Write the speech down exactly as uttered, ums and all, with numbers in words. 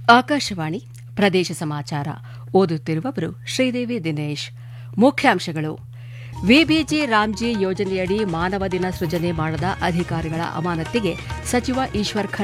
ಆಕಾಶವಾಣಿ ಪ್ರದೇಶ ಸಮಾಚಾರ ಓದುತ್ತಿರುವವರು ಶ್ರೀದೇವಿ ದಿನೇಶ್. ಮುಖ್ಯಾಂಶಗಳು: ವಿಬಿಜಿ ರಾಮ್ಜಿ ಯೋಜನೆಯಡಿ ಮಾನವ ದಿನ ಸೃಜನೆ ಮಾಡದ ಅಧಿಕಾರಿಗಳ ಅಮಾನತಿಗೆ ಸಚಿವ ಈಶ್ವರ್ ಖಂಡ್ರೆ